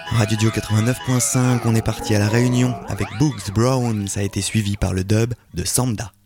Radio Dio 89.5, on est parti à La Réunion avec Boogs Brown, ça a été suivi par le dub de Samba.